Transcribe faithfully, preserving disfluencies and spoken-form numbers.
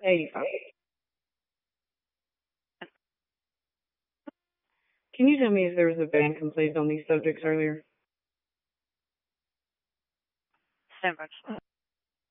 Hey, uh, can you tell me if there was a ban completed on these subjects earlier? So much.